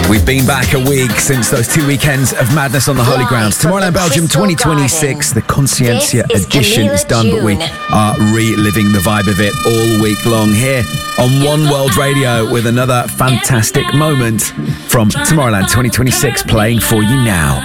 We've been back a week since those 2 weekends of madness on the Holy Grounds. Tomorrowland Belgium 2026, the Conscientia edition is done, but we are reliving the vibe of it all week long here on One World Radio with another fantastic moment from Tomorrowland 2026 playing for you now.